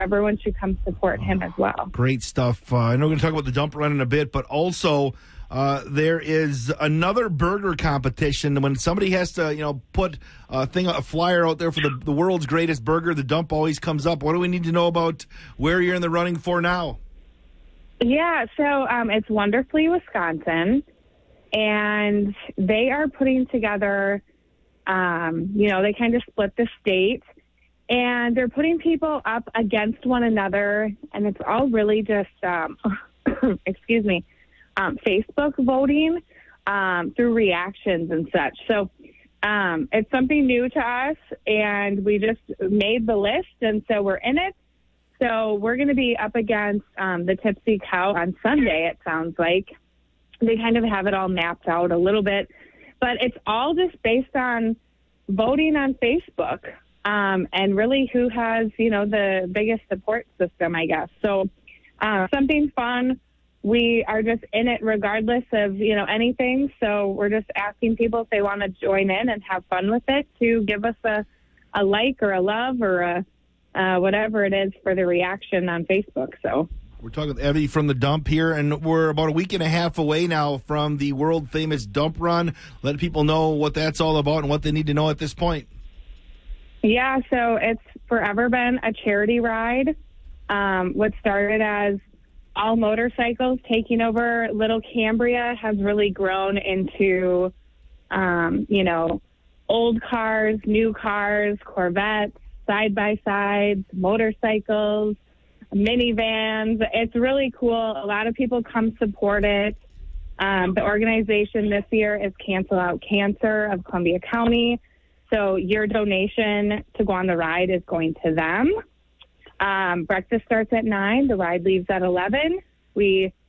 everyone should come support him as well. Great stuff. I know we're going to talk about the dump run in a bit, but also there is another burger competition. When somebody has to, put a flyer out there for the world's greatest burger, the dump always comes up. What do we need to know about where you're in the running for now? Yeah, so it's Wonderfully Wisconsin, and they are putting together, they kind of split the state, and they're putting people up against one another, and it's all really just, excuse me, Facebook voting through reactions and such. So it's something new to us, and we just made the list, and so we're in it. So we're going to be up against the Tipsy Cow on Sunday, it sounds like. They kind of have it all mapped out a little bit. But it's all just based on voting on Facebook and really who has, the biggest support system, I guess. So something fun. We are just in it regardless of, anything. So we're just asking people if they want to join in and have fun with it to give us a like or a love or a whatever it is for the reaction on Facebook. So we're talking with Evie from the Dump here, and we're about a week and a half away now from the world-famous Dump Run. Let people know what that's all about and what they need to know at this point. Yeah, so it's forever been a charity ride. What started as all motorcycles taking over Little Cambria has really grown into, old cars, new cars, Corvettes, side-by-sides, motorcycles, minivans. It's really cool. A lot of people come support it. The organization this year is Cancel Out Cancer of Columbia County. So your donation to go on the ride is going to them. Breakfast starts at 9. The ride leaves at 11. We